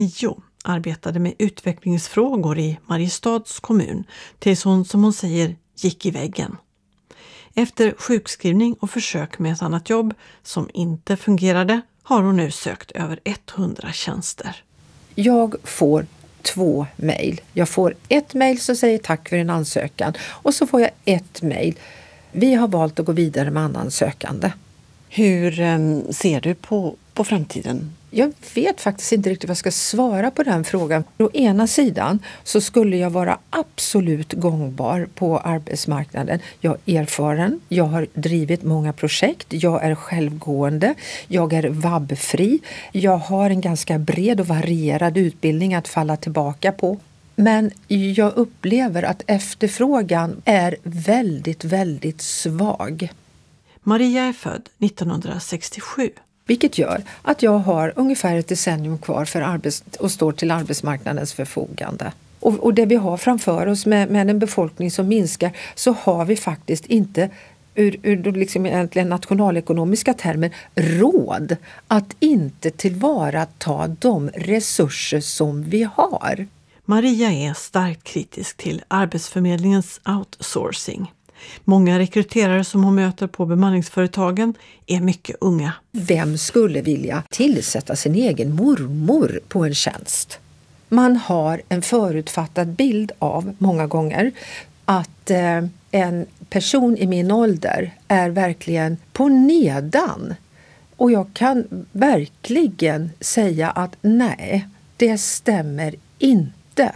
Jo, arbetade med utvecklingsfrågor i Mariestads kommun tills hon, som hon säger, gick i väggen. Efter sjukskrivning och försök med ett annat jobb som inte fungerade har hon nu sökt över 100 tjänster. Jag får 2 mejl. Jag får ett mejl som säger tack för din ansökan och så får jag ett mejl. Vi har valt att gå vidare med annan sökande. Hur ser du på framtiden? Jag vet faktiskt inte riktigt vad jag ska svara på den frågan. Å ena sidan så skulle jag vara absolut gångbar på arbetsmarknaden. Jag är erfaren, jag har drivit många projekt, jag är självgående, jag är vabbfri. Jag har en ganska bred och varierad utbildning att falla tillbaka på. Men jag upplever att efterfrågan är väldigt, väldigt svag. Maria är född 1967. Vilket gör att jag har ungefär ett decennium kvar och står till arbetsmarknadens förfogande. Och det vi har framför oss med en befolkning som minskar så har vi faktiskt inte ur liksom egentligen nationalekonomiska termer råd att inte tillvarata de resurser som vi har. Maria är starkt kritisk till Arbetsförmedlingens outsourcing. Många rekryterare som hon möter på bemanningsföretagen är mycket unga. Vem skulle vilja tillsätta sin egen mormor på en tjänst? Man har en förutfattad bild av, många gånger, att en person i min ålder är verkligen på nedan. Och jag kan verkligen säga att nej, det stämmer inte.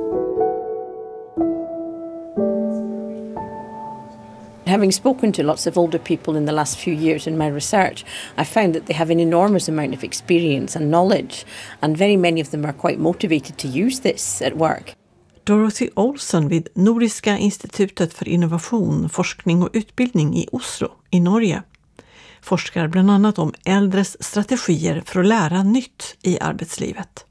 Having spoken to lots of older people in the last few years in my research, I found that they have an enormous amount of experience and knowledge, and very many of them are quite motivated to use this at work. Dorothy Olsen vid Nordiska institutet för innovation, forskning och utbildning i Oslo i Norge forskar bland annat om äldres strategier för att lära nytt i arbetslivet.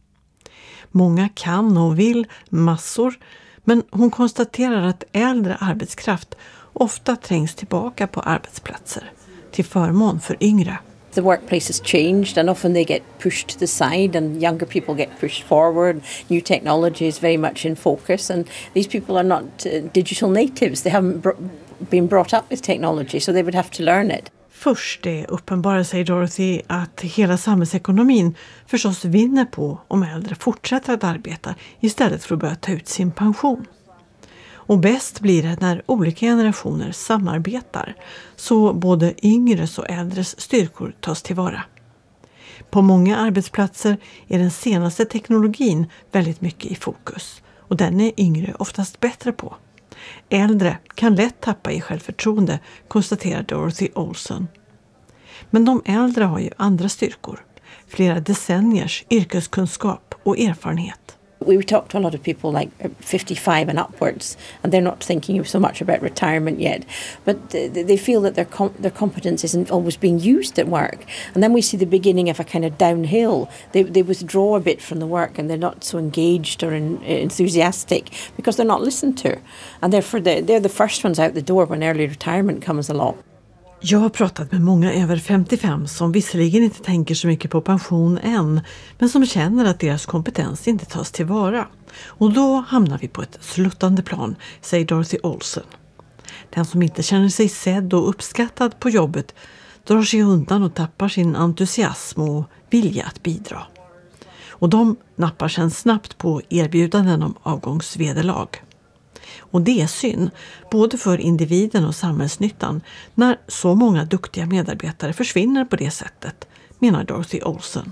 Många kan och vill massor, men hon konstaterar att äldre arbetskraft ofta trängs tillbaka på arbetsplatser till förmån för yngre. The workplace has changed and often they get pushed to the side and younger people get pushed forward. New technology is very much in focus and these people are not digital natives. They haven't been brought up with technology so they would have to learn it. Först är uppenbara, säger Dorothy, att hela samhällsekonomin förstås vinner på om äldre fortsätter att arbeta istället för att börja ta ut sin pension. Och bäst blir det när olika generationer samarbetar så både yngres och äldres styrkor tas tillvara. På många arbetsplatser är den senaste teknologin väldigt mycket i fokus och den är yngre oftast bättre på. Äldre kan lätt tappa i självförtroende, konstaterar Dorothy Olsen. Men de äldre har ju andra styrkor, flera decenniers yrkeskunskap och erfarenhet. We talk to a lot of people like 55 and upwards, and they're not thinking so much about retirement yet. But they feel that their competence isn't always being used at work. And then we see the beginning of a kind of downhill. They withdraw a bit from the work, and they're not so engaged or enthusiastic because they're not listened to. And therefore they're the first ones out the door when early retirement comes along. Jag har pratat med många över 55 som visserligen inte tänker så mycket på pension än, men som känner att deras kompetens inte tas tillvara. Och då hamnar vi på ett sluttande plan, säger Dorothy Olsen. Den som inte känner sig sedd och uppskattad på jobbet drar sig undan och tappar sin entusiasm och vilja att bidra. Och de nappar sedan snabbt på erbjudanden om avgångsvederlag. Och det är synd, både för individen och samhällsnyttan, när så många duktiga medarbetare försvinner på det sättet, menar Dorothy Olsen.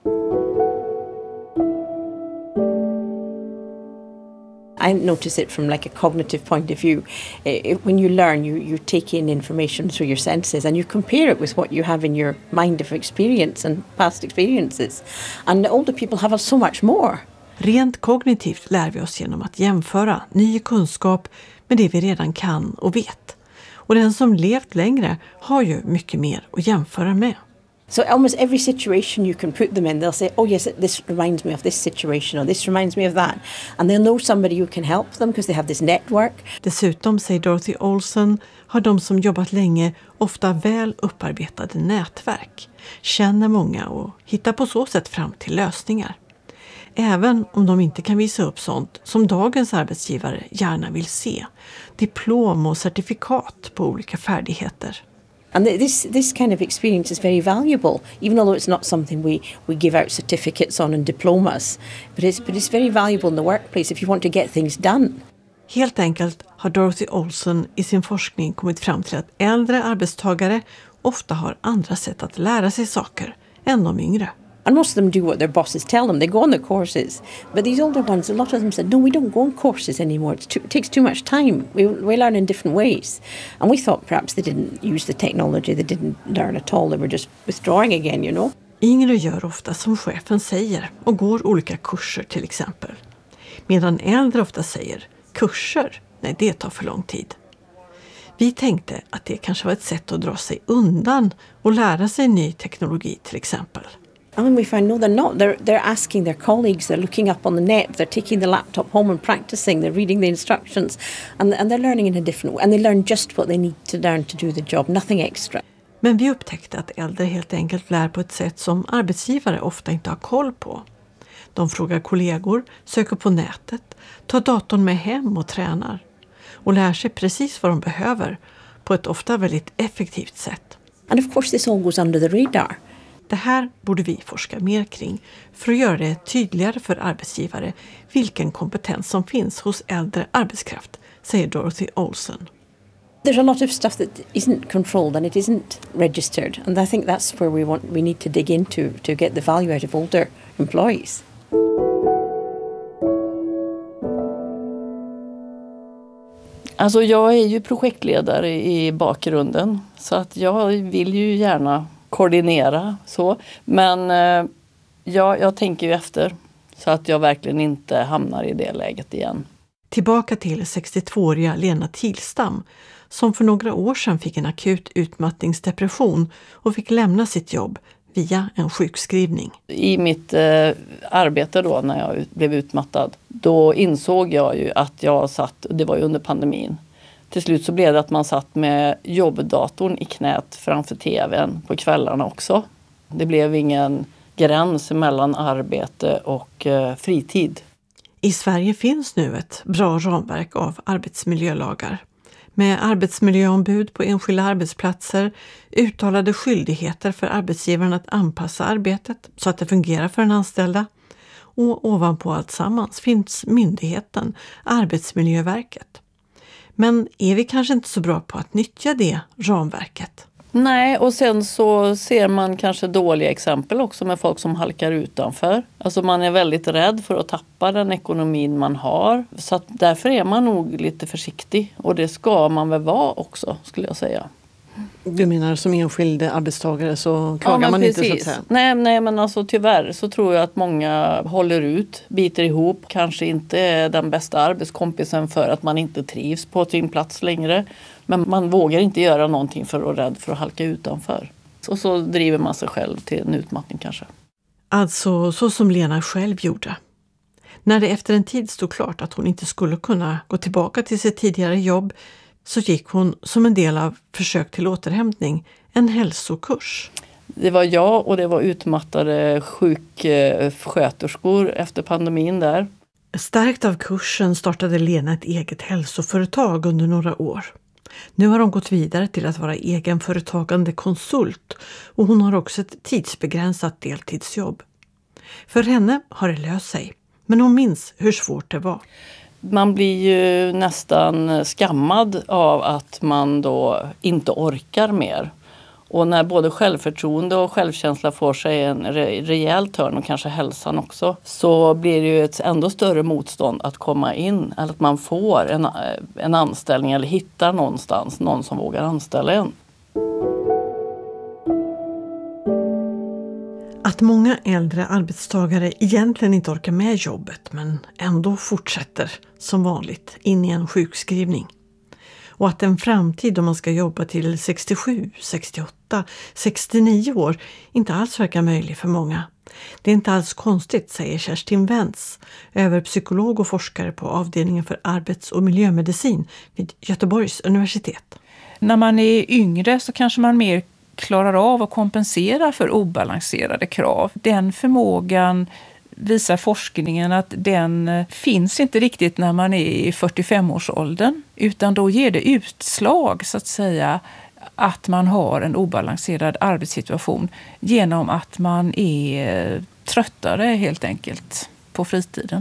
I notice it from like a cognitive point of view. When you learn, you take in information through your senses and you compare it with what you have in your mind of experience and past experiences. And older people have so much more. Rent kognitivt lär vi oss genom att jämföra ny kunskap med det vi redan kan och vet. Och den som levt längre har ju mycket mer att jämföra med. So almost every situation you can put them in, they'll say, oh yes, this reminds me of this situation or this reminds me of that. And they'll know somebody who can help them because they have this network. Dessutom, säger Dorothy Olsen, har de som jobbat länge ofta väl upparbetade nätverk, känner många och hittar på så sätt fram till lösningar. Även om de inte kan visa upp sånt som dagens arbetsgivare gärna vill se. Diplom och certifikat på olika färdigheter. And this kind of experience is very valuable, even although it's not something we give out certificates on and diplomas. But it's very valuable in the workplace if you want to get things done. Helt enkelt har Dorothy Olson i sin forskning kommit fram till att äldre arbetstagare ofta har andra sätt att lära sig saker än de yngre. And most of them do what their bosses tell them. They go on the courses. But these older ones, a lot of them said, no, we don't go on courses anymore. It takes too much time. We learn in different ways. And we thought perhaps they didn't use the technology. They didn't learn at all. They were just withdrawing again, you know. Yngre gör ofta som chefen säger och går olika kurser till exempel. Medan äldre ofta säger, kurser? Nej, det tar för lång tid. Vi tänkte att det kanske var ett sätt att dra sig undan och lära sig ny teknologi till exempel. And we find, no, they're not. They're asking their colleagues. They're looking up on the net. They're taking the laptop home and practicing. They're reading the instructions. And they're learning in a different way. And they learn just what they need to learn to do the job. Nothing extra. Men vi upptäckte att äldre helt enkelt lär på ett sätt som arbetsgivare ofta inte har koll på. De frågar kollegor, söker på nätet, tar datorn med hem och tränar. Och lär sig precis vad de behöver på ett ofta väldigt effektivt sätt. And of course this all goes under the radar. Det här borde vi forska mer kring för att göra det tydligare för arbetsgivare vilken kompetens som finns hos äldre arbetskraft, säger Dorothy Olson. There's a lot of stuff that isn't controlled and it isn't registered. And I think that's where we need to dig into to get the value out of older employees. Alltså jag är ju projektledare i bakgrunden så att jag vill ju gärna koordinera så. Men jag tänker ju efter så att jag verkligen inte hamnar i det läget igen. Tillbaka till 62-åriga Lena Tilstam som för några år sedan fick en akut utmattningsdepression och fick lämna sitt jobb via en sjukskrivning. I mitt arbete då när jag blev utmattad, då insåg jag ju att jag satt, det var ju under pandemin. Till slut så blev det att man satt med jobbdatorn i knät framför tvn på kvällarna också. Det blev ingen gräns mellan arbete och fritid. I Sverige finns nu ett bra ramverk av arbetsmiljölagar. Med arbetsmiljöombud på enskilda arbetsplatser, uttalade skyldigheter för arbetsgivaren att anpassa arbetet så att det fungerar för den anställda. Och ovanpå allt sammans finns myndigheten, Arbetsmiljöverket. Men är vi kanske inte så bra på att nyttja det ramverket? Nej, och sen så ser man kanske dåliga exempel också med folk som halkar utanför. Alltså man är väldigt rädd för att tappa den ekonomin man har. Så att därför är man nog lite försiktig. Och det ska man väl vara också, skulle jag säga. Du menar som enskild arbetstagare så klagar man precis. inte så att säga? Nej, men alltså tyvärr så tror jag att många håller ut, biter ihop. Kanske inte är den bästa arbetskompisen för att man inte trivs på sin plats längre. Men man vågar inte göra någonting för att vara rädd för att halka utanför. Och så driver man sig själv till en utmattning kanske. Alltså så som Lena själv gjorde. När det efter en tid stod klart att hon inte skulle kunna gå tillbaka till sitt tidigare jobb så gick hon som en del av försök till återhämtning en hälsokurs. Det var jag och det var utmattade sjuksköterskor efter pandemin där. Stärkt av kursen startade Lena ett eget hälsoföretag under några år. Nu har hon gått vidare till att vara egenföretagande konsult och hon har också ett tidsbegränsat deltidsjobb. För henne har det löst sig, men hon minns hur svårt det var. Man blir ju nästan skammad av att man då inte orkar mer. Och när både självförtroende och självkänsla får sig en rejäl törn och kanske hälsan också, så blir det ju ett ändå större motstånd att komma in. Eller att man får en anställning eller hittar någonstans någon som vågar anställa en. Att många äldre arbetstagare egentligen inte orkar med jobbet men ändå fortsätter som vanligt in i en sjukskrivning. Och att en framtid då man ska jobba till 67, 68, 69 år inte alls verkar möjlig för många. Det är inte alls konstigt, säger Kerstin Wentz, överpsykolog och forskare på avdelningen för arbets- och miljömedicin vid Göteborgs universitet. När man är yngre så kanske man mer klarar av att kompensera för obalanserade krav. Den förmågan visar forskningen att den finns inte riktigt när man är i 45-årsåldern, utan då ger det utslag så att säga att man har en obalanserad arbetssituation genom att man är tröttare helt enkelt på fritiden.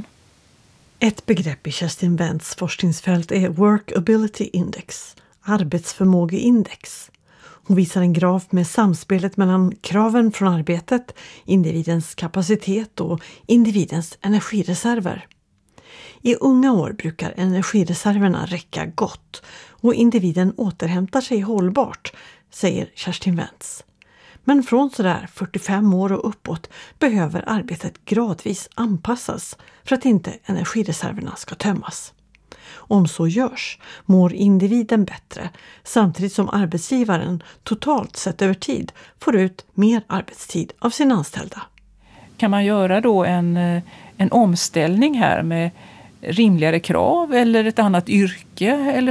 Ett begrepp i Kerstin Wendts forskningsfält är Workability Index, arbetsförmågeindex. Hon visar en graf med samspelet mellan kraven från arbetet, individens kapacitet och individens energireserver. I unga år brukar energireserverna räcka gott och individen återhämtar sig hållbart, säger Kerstin Wendts. Men från sådär 45 år och uppåt behöver arbetet gradvis anpassas för att inte energireserverna ska tömmas. Om så görs mår individen bättre samtidigt som arbetsgivaren totalt sett över tid får ut mer arbetstid av sina anställda. Kan man göra då en omställning här med rimligare krav eller ett annat yrke eller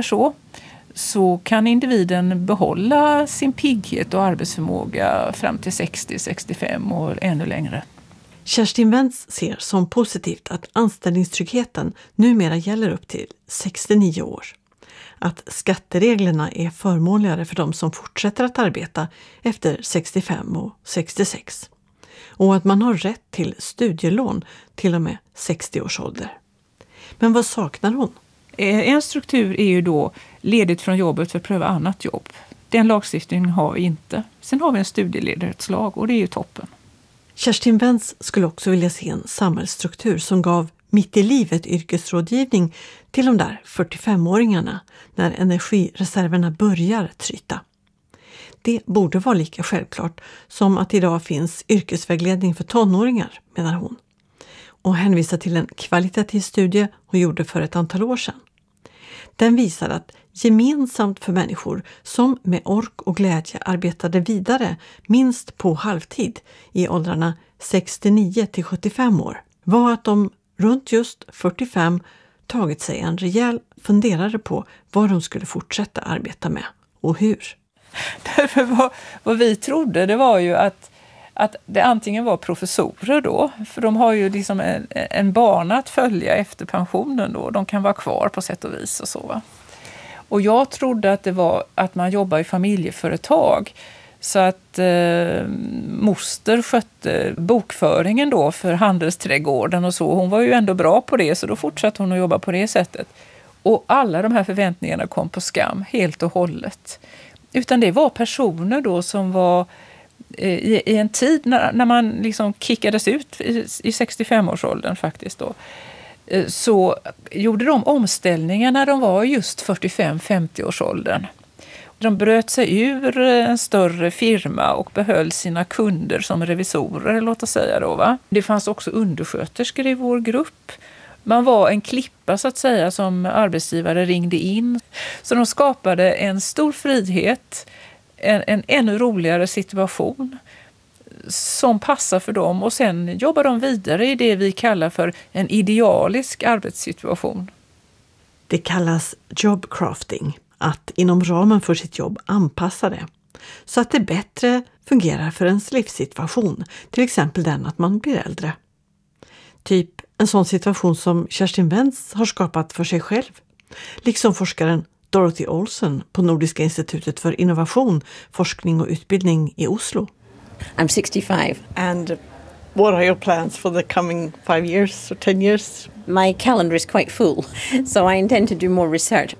så kan individen behålla sin pigghet och arbetsförmåga fram till 60-65 och ännu längre. Kerstin Wendts ser som positivt att anställningstryggheten numera gäller upp till 69 år. Att skattereglerna är förmånligare för de som fortsätter att arbeta efter 65 och 66. Och att man har rätt till studielån till och med 60 års ålder. Men vad saknar hon? En struktur är ju då ledigt från jobbet för att pröva annat jobb. Den lagstiftningen har vi inte. Sen har vi en studieledighetslag och det är ju toppen. Kerstin Wendts skulle också vilja se en samhällsstruktur som gav mitt i livet yrkesrådgivning till de där 45-åringarna när energireserverna börjar tryta. Det borde vara lika självklart som att idag finns yrkesvägledning för tonåringar, menar hon. Och hänvisar till en kvalitativ studie hon gjorde för ett antal år sedan. Den visar att gemensamt för människor som med ork och glädje arbetade vidare minst på halvtid i åldrarna 69 till 75 år var att de runt just 45 tagit sig en rejäl funderare på vad de skulle fortsätta arbeta med och hur. Därför vad vi trodde det var ju att det antingen var professorer då, för de har ju liksom en bana att följa efter pensionen då. De kan vara kvar på sätt och vis och så va. Och jag trodde att det var att man jobbar i familjeföretag. Så att moster skötte bokföringen då för handelsträdgården och så. Hon var ju ändå bra på det så då fortsatte hon att jobba på det sättet. Och alla de här förväntningarna kom på skam helt och hållet. Utan det var personer då som var i en tid när man liksom kickades ut i 65-årsåldern faktiskt då. Så gjorde de omställningar när de var just 45-50-årsåldern. De bröt sig ur en större firma och behöll sina kunder som revisorer, låt oss säga då va. Det fanns också undersköterskor i vår grupp. Man var en klippa så att säga som arbetsgivare ringde in. Så de skapade en stor frihet, en ännu roligare situation som passar för dem och sen jobbar de vidare i det vi kallar för en idealisk arbetssituation. Det kallas jobcrafting, att inom ramen för sitt jobb anpassa det så att det bättre fungerar för ens livssituation, till exempel den att man blir äldre. Typ en sån situation som Kerstin Wendts har skapat för sig själv, liksom forskaren Dorothy Olsen på Nordiska institutet för innovation, forskning och utbildning i Oslo. I'm 65. And what are your plans for the coming 5 years or 10 years? My calendar is quite full, so I intend to do more research.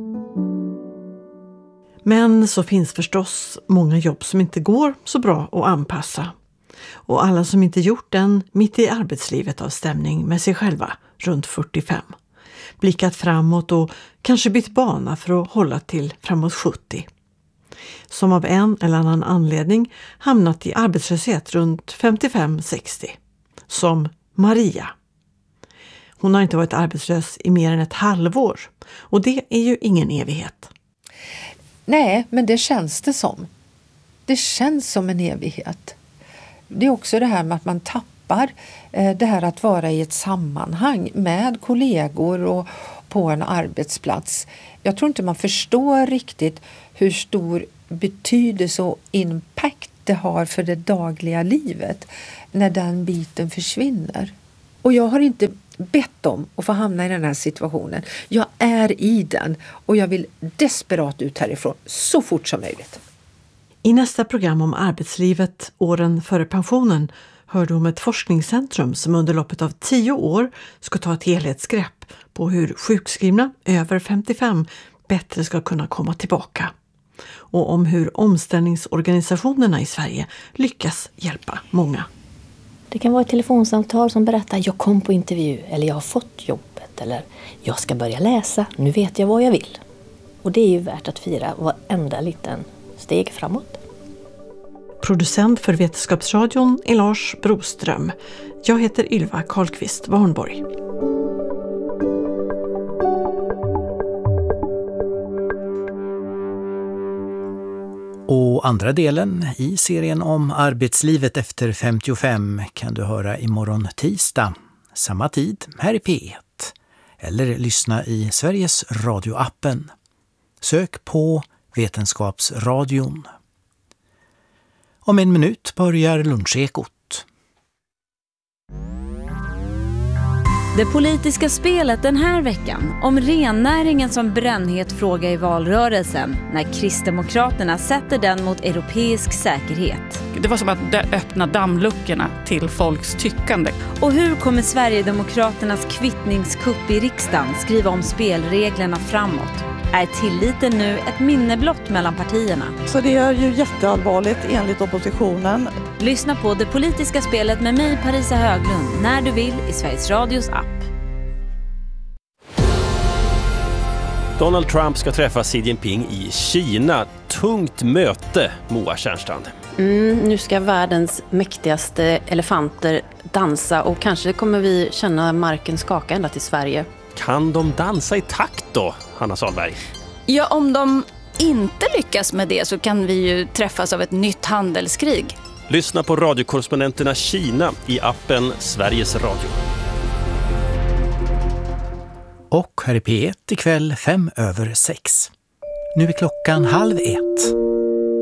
Men så finns förstås många jobb som inte går så bra att anpassa. Och alla som inte gjort den mitt i arbetslivet av stämning med sig själva runt 45. Blickat framåt och kanske bytt bana för att hålla till framåt 70. Som av en eller annan anledning hamnat i arbetslöshet runt 55-60. Som Maria. Hon har inte varit arbetslös i mer än ett halvår. Och det är ju ingen evighet. Nej, men det känns det som. Det känns som en evighet. Det är också det här med att man tappar det här att vara i ett sammanhang med kollegor och på en arbetsplats. Jag tror inte man förstår riktigt hur stor betydelse och impact det har för det dagliga livet när den biten försvinner. Och jag har inte bett om att få hamna i den här situationen. Jag är i den och jag vill desperat ut härifrån så fort som möjligt. I nästa program om arbetslivet åren före pensionen hör du om ett forskningscentrum som under loppet av 10 år ska ta ett helhetsgrepp på hur sjukskrivna över 55 bättre ska kunna komma tillbaka. Och om hur omställningsorganisationerna i Sverige lyckas hjälpa många. Det kan vara ett telefonsamtal som berättar jag kom på intervju eller jag har fått jobbet eller jag ska börja läsa, nu vet jag vad jag vill. Och det är ju värt att fira varenda liten steg framåt. Producent för Vetenskapsradion är Lars Broström. Jag heter Ylva Karlqvist Warnborg. Och andra delen i serien om arbetslivet efter 55 kan du höra imorgon tisdag, samma tid här i P1. Eller lyssna i Sveriges radioappen. Sök på Vetenskapsradion. Om en minut börjar Lunchekot. Det politiska spelet den här veckan om rennäringen som brännhet fråga i valrörelsen när Kristdemokraterna sätter den mot europeisk säkerhet. Det var som att öppna dammluckorna till folks tyckande. Och hur kommer Sverigedemokraternas kvittningskupp i riksdagen skriva om spelreglerna framåt? Är tilliten nu ett minne blott mellan partierna? Så det är ju jätteallvarligt enligt oppositionen. Lyssna på Det politiska spelet med mig, Parisa Höglund, när du vill i Sveriges Radios app. Donald Trump ska träffa Xi Jinping i Kina. Tungt möte, Moa Tjärnstrand. Nu ska världens mäktigaste elefanter dansa och kanske kommer vi känna marken skaka ända till Sverige. Kan de dansa i takt då, Hanna Salberg? Ja, om de inte lyckas med det så kan vi ju träffas av ett nytt handelskrig. Lyssna på radiokorrespondenterna Kina i appen Sveriges Radio. Och här är P1 ikväll 5:05. Nu är klockan 12:30.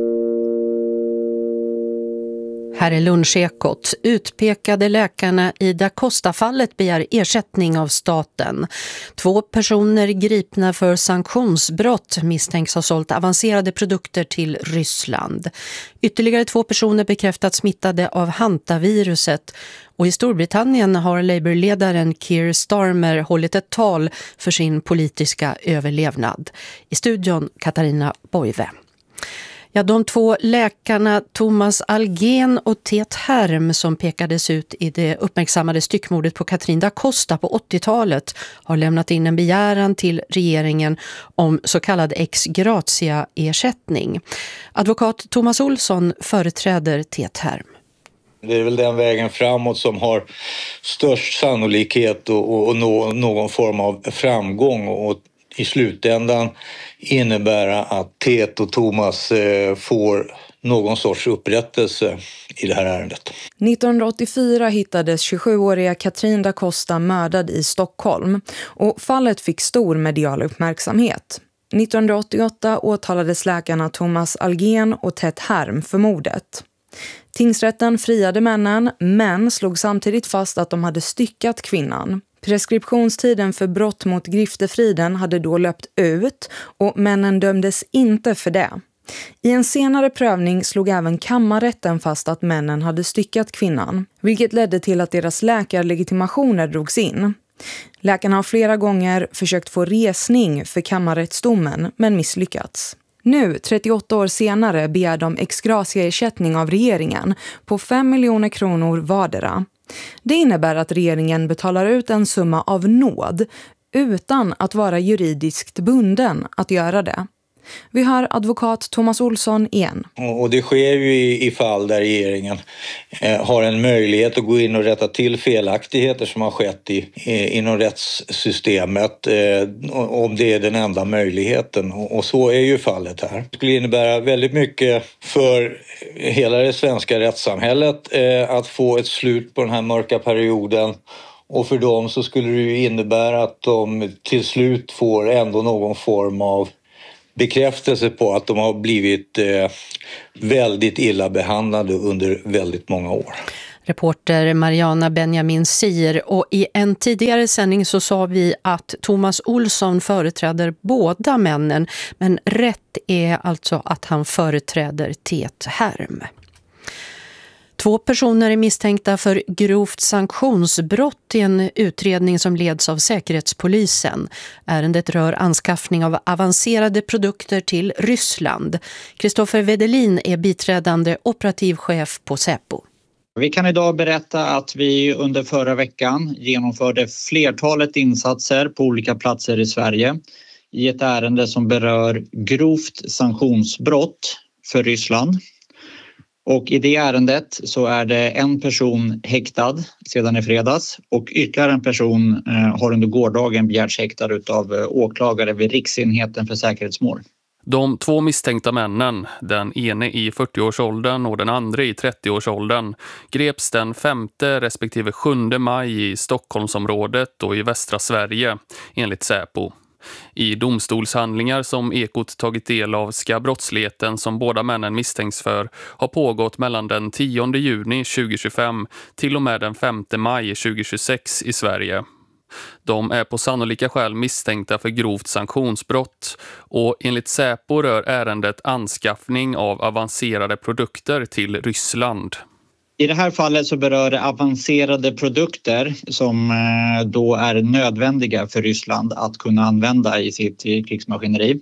Här är Lunchekot. Utpekade läkarna i Da Costa-fallet begär ersättning av staten. 2 personer gripna för sanktionsbrott misstänks ha sålt avancerade produkter till Ryssland. Ytterligare 2 personer bekräftats smittade av hantaviruset. Och i Storbritannien har Labour-ledaren Keir Starmer hållit ett tal för sin politiska överlevnad. I studion Katarina Boive. Ja, de 2 läkarna Thomas Algén och Tet Herm som pekades ut i det uppmärksammade styckmordet på Katrin da Costa på 80-talet har lämnat in en begäran till regeringen om så kallad ex gratia-ersättning. Advokat Thomas Olsson företräder Tet Herm. Det är väl den vägen framåt som har störst sannolikhet och någon form av framgång och i slutändan innebära att Tet och Thomas får någon sorts upprättelse i det här ärendet. 1984 hittades 27-åriga Katrin da Costa mördad i Stockholm och fallet fick stor medial uppmärksamhet. 1988 åtalades läkarna Thomas Algén och Tet Herm för mordet. Tingsrätten friade männen men slog samtidigt fast att de hade styckat kvinnan. Preskriptionstiden för brott mot griftefriden hade då löpt ut och männen dömdes inte för det. I en senare prövning slog även kammarrätten fast att männen hade styckat kvinnan, vilket ledde till att deras läkarlegitimationer drogs in. Läkarna har flera gånger försökt få resning för kammarrättsdomen men misslyckats. Nu, 38 år senare, begär de ex gratia-ersättning av regeringen på 5 miljoner kronor vardera. Det innebär att regeringen betalar ut en summa av nåd utan att vara juridiskt bunden att göra det. Vi har advokat Thomas Olsson igen. Och det sker ju i fall där regeringen har en möjlighet att gå in och rätta till felaktigheter som har skett inom rättssystemet om det är den enda möjligheten. Och så är ju fallet här. Det skulle innebära väldigt mycket för hela det svenska rättssamhället att få ett slut på den här mörka perioden. Och för dem så skulle det ju innebära att de till slut får ändå någon form av bekräftelse på att de har blivit väldigt illa behandlade under väldigt många år. Reporter Mariana Benjamin Sier, och i en tidigare sändning så sa vi att Thomas Olsson företräder båda männen, men rätt är alltså att han företräder Tet Härm. 2 personer är misstänkta för grovt sanktionsbrott i en utredning som leds av Säkerhetspolisen. Ärendet rör anskaffning av avancerade produkter till Ryssland. Kristoffer Wedelin är biträdande operativchef på Säpo. Vi kan idag berätta att vi under förra veckan genomförde flertalet insatser på olika platser i Sverige i ett ärende som berör grovt sanktionsbrott för Ryssland. Och i det ärendet så är det en person häktad sedan i fredags och ytterligare en person har under gårdagen begärts häktad av åklagare vid Riksenheten för säkerhetsmål. De 2 misstänkta männen, den ene i 40-årsåldern och den andra i 30-årsåldern, greps den 5:e respektive 7 maj i Stockholmsområdet och i västra Sverige, enligt Säpo. I domstolshandlingar som Ekot tagit del av ska brottsligheten som båda männen misstänks för ha pågått mellan den 10 juni 2025 till och med den 5 maj 2026 i Sverige. De är på sannolika skäl misstänkta för grovt sanktionsbrott och enligt Säpo rör ärendet anskaffning av avancerade produkter till Ryssland. I det här fallet så berör det avancerade produkter som då är nödvändiga för Ryssland att kunna använda i sitt krigsmaskineri.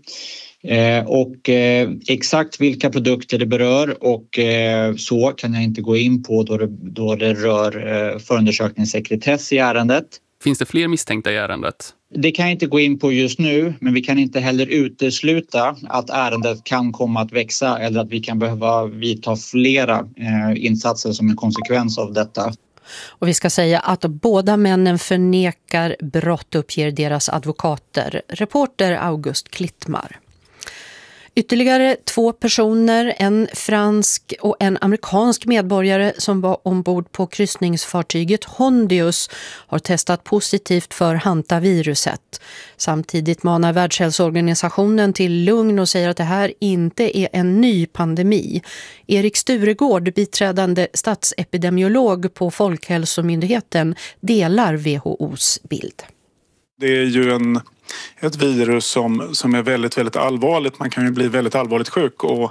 Och exakt vilka produkter det berör och så kan jag inte gå in på då det rör förundersökningssekretess i ärendet. Finns det fler misstänkta i ärendet? Det kan jag inte gå in på just nu, men vi kan inte heller utesluta att ärendet kan komma att växa eller att vi kan behöva vidta flera insatser som en konsekvens av detta. Och vi ska säga att båda männen förnekar brott, uppger deras advokater. Reporter August Klittmar. Ytterligare 2 personer, en fransk och en amerikansk medborgare som var ombord på kryssningsfartyget Hondius, har testat positivt för hantaviruset. Samtidigt manar Världshälsoorganisationen till lugn och säger att det här inte är en ny pandemi. Erik Sturegård, biträdande statsepidemiolog på Folkhälsomyndigheten, delar WHO:s bild. Det är ju ett virus som är väldigt, väldigt allvarligt. Man kan ju bli väldigt allvarligt sjuk och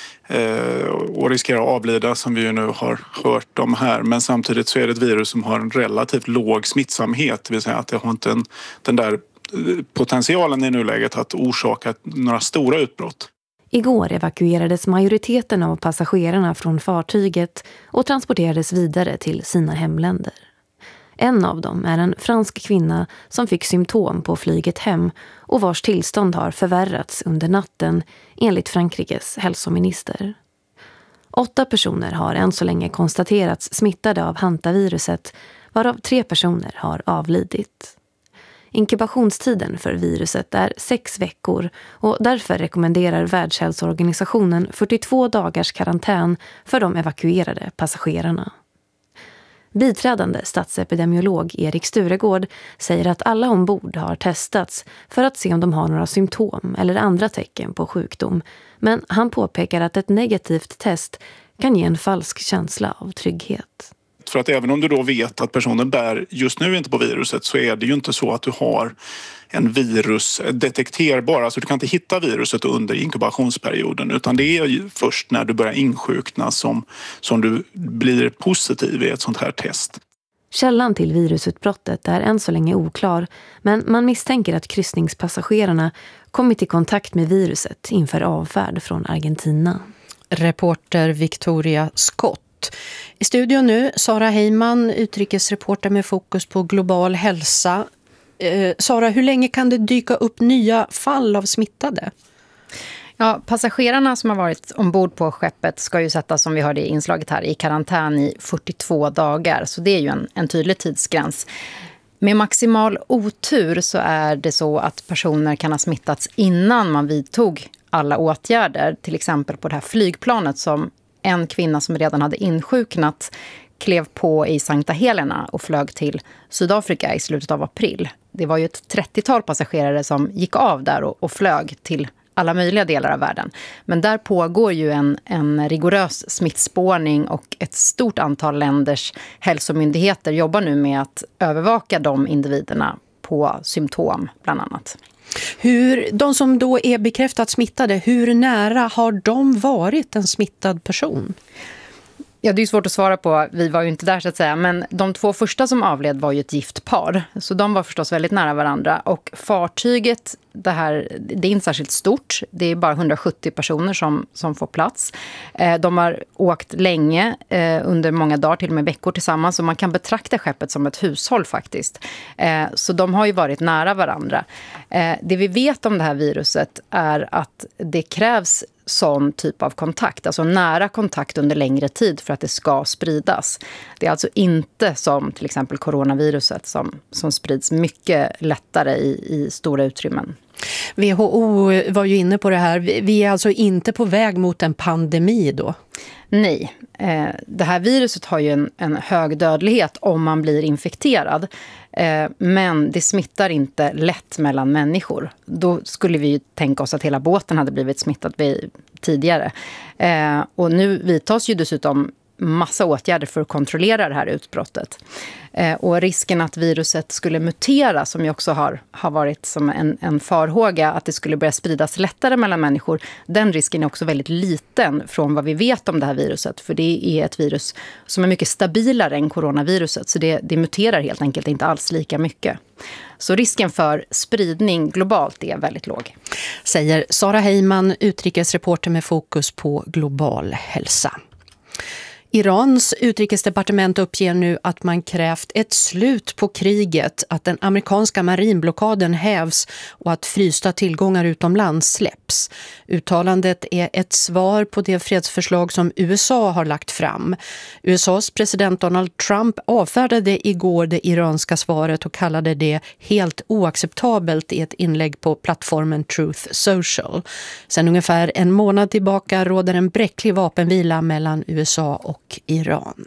riskera att avlida, som vi ju nu har hört om här. Men samtidigt så är det ett virus som har en relativt låg smittsamhet. Det vill säga att det har inte den där potentialen i nuläget att orsaka några stora utbrott. Igår evakuerades majoriteten av passagerarna från fartyget och transporterades vidare till sina hemländer. En av dem är en fransk kvinna som fick symptom på flyget hem och vars tillstånd har förvärrats under natten, enligt Frankrikes hälsominister. 8 personer har än så länge konstaterats smittade av hantaviruset, varav 3 personer har avlidit. Inkubationstiden för viruset är 6 veckor och därför rekommenderar Världshälsoorganisationen 42 dagars karantän för de evakuerade passagerarna. Biträdande statsepidemiolog Erik Sturegård säger att alla ombord har testats för att se om de har några symptom eller andra tecken på sjukdom. Men han påpekar att ett negativt test kan ge en falsk känsla av trygghet. För att även om du då vet att personen bär just nu inte på viruset, så är det ju inte så att du har en virus detekterbar. Alltså du kan inte hitta viruset under inkubationsperioden, utan det är ju först när du börjar insjukna som du blir positiv i ett sånt här test. Källan till virusutbrottet är än så länge oklar, men man misstänker att kryssningspassagerarna kommit i kontakt med viruset inför avfärd från Argentina. Reporter Victoria Scott. I studion nu Sara Heyman, utrikesreporter med fokus på global hälsa. Sara, hur länge kan det dyka upp nya fall av smittade? Ja, passagerarna som har varit ombord på skeppet ska ju sättas, som vi hörde i inslaget här, i karantän i 42 dagar. Så det är ju en tydlig tidsgräns. Med maximal otur så är det så att personer kan ha smittats innan man vidtog alla åtgärder. Till exempel på det här flygplanet som en kvinna som redan hade insjuknat klev på i Sankta Helena och flög till Sydafrika i slutet av april. Det var ju ett 30-tal passagerare som gick av där och flög till alla möjliga delar av världen. Men där pågår ju en rigorös smittspårning och ett stort antal länders hälsomyndigheter jobbar nu med att övervaka de individerna på symptom bland annat. De som då är bekräftat smittade, hur nära har de varit en smittad person? Ja, det är svårt att svara på. Vi var ju inte där så att säga. Men de 2 första som avled var ju ett gift par. Så de var förstås väldigt nära varandra. Och fartyget, det är inte särskilt stort. Det är bara 170 personer som får plats. De har åkt länge, under många dagar, till och med veckor tillsammans. Så man kan betrakta skeppet som ett hushåll faktiskt. Så de har ju varit nära varandra. Det vi vet om det här viruset är att det krävs sån typ av kontakt, alltså nära kontakt under längre tid för att det ska spridas. Det är alltså inte som till exempel coronaviruset som sprids mycket lättare i stora utrymmen. WHO var ju inne på det här. Vi är alltså inte på väg mot en pandemi då? Nej. Det här viruset har ju en hög dödlighet om man blir infekterad. Men det smittar inte lätt mellan människor. Då skulle vi ju tänka oss att hela båten hade blivit smittad tidigare. Och nu vidtas ju dessutom massa åtgärder för att kontrollera det här utbrottet. Och risken att viruset skulle mutera, som ju också har varit som en farhåga, att det skulle börja spridas lättare mellan människor, den risken är också väldigt liten från vad vi vet om det här viruset. För det är ett virus som är mycket stabilare än coronaviruset, så det muterar helt enkelt inte alls lika mycket. Så risken för spridning globalt är väldigt låg. Säger Sara Heyman, utrikesreporter med fokus på global hälsa. Irans utrikesdepartement uppger nu att man krävt ett slut på kriget, att den amerikanska marinblockaden hävs och att frysta tillgångar utomlands släpps. Uttalandet är ett svar på det fredsförslag som USA har lagt fram. USAs president Donald Trump avfärdade igår det iranska svaret och kallade det helt oacceptabelt i ett inlägg på plattformen Truth Social. Sedan ungefär en månad tillbaka råder en bräcklig vapenvila mellan USA och Iran.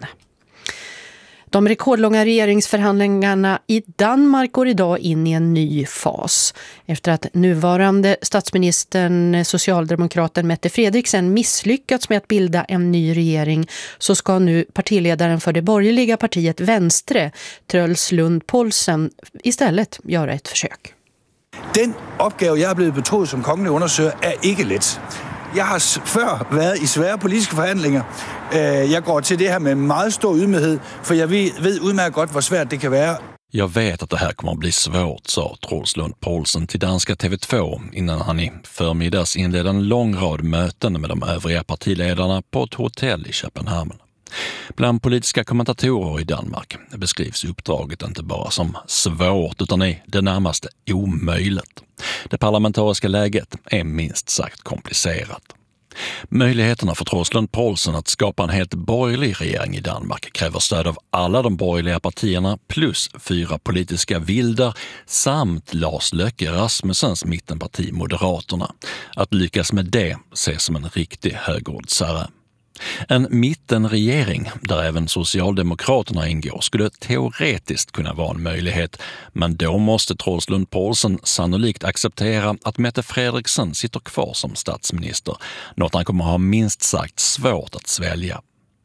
De rekordlånga regeringsförhandlingarna i Danmark går idag in i en ny fas. Efter att nuvarande statsministern, socialdemokraten Mette Frederiksen, misslyckats med att bilda en ny regering, så ska nu partiledaren för det borgerliga partiet Venstre, Truls Lund Poulsen, istället göra ett försök. Den opgave jag har blivit betroet som kongelig undersøger är ikke let. Jeg har før været i svære politiske forhandlinger. Jeg går til det her med meget stor ydmyghed, for jeg ved udmærket godt, hvor svært det kan være. Jag vet att det här kommer att bli svårt, sa Truls Lund Poulsen till danska TV2 innan han i förmiddags inledde en lång rad möten med de övriga partiledarna på ett hotell i Köpenhamn. Bland politiska kommentatorer i Danmark beskrivs uppdraget inte bara som svårt utan i det närmaste omöjligt. Det parlamentariska läget är minst sagt komplicerat. Möjligheterna för Truls Lund Poulsen att skapa en helt borgerlig regering i Danmark kräver stöd av alla de borgerliga partierna plus 4 politiska vildar samt Lars Løkke Rasmussens mittenparti Moderaterna. Att lyckas med det ses som en riktig högoddsare. En mittenregering där även Socialdemokraterna ingår skulle teoretiskt kunna vara en möjlighet, men då måste Truls Lund Poulsen sannolikt acceptera att Mette Frederiksen sitter kvar som statsminister, något han kommer ha minst sagt svårt att svälja.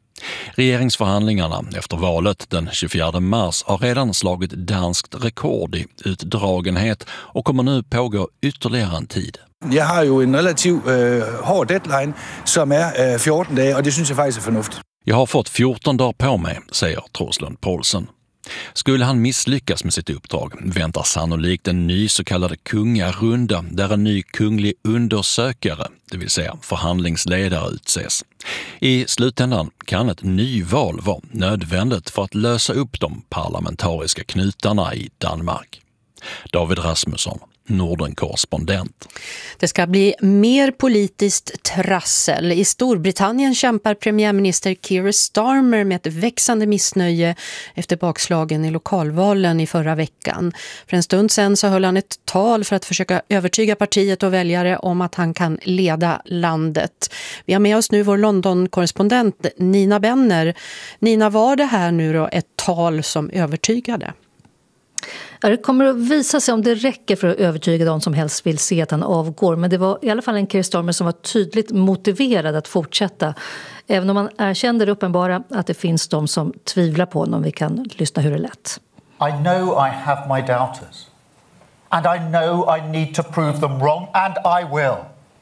Regeringsförhandlingarna efter valet den 24 mars har redan slagit danskt rekord i utdragenhet och kommer nu pågå ytterligare en tid. Jeg har jo en relativt hård deadline, som är 14 dagar, och det synes jag faktiskt är förnuftigt. Jag har fått 14 dagar på mig, säger Truls Lund Poulsen. Skulle han misslyckas med sitt uppdrag väntar sannolikt en ny så kallad kungarunda där en ny kunglig undersökare, det vill säga förhandlingsledare, utses. I slutändan kan ett nyval vara nödvändigt för att lösa upp de parlamentariska knutarna i Danmark. David Rasmusson, Norden-korrespondent. Det ska bli mer politiskt trassel. I Storbritannien kämpar premiärminister Keir Starmer med ett växande missnöje efter bakslagen i lokalvalen i förra veckan. För en stund sedan så höll han ett tal för att försöka övertyga partiet och väljare om att han kan leda landet. Vi har med oss nu vår London-korrespondent Nina Benner. Nina, var det här nu då ett tal som övertygade? Det kommer att visa sig om det räcker för att övertyga de som helst vill se att han avgår. Men det var i alla fall en Keir Starmer som var tydligt motiverad att fortsätta. Även om man erkände det uppenbara att det finns de som tvivlar på honom. Vi kan lyssna hur det lät. I know I have my doubters. And I know I need to prove them wrong, and I will.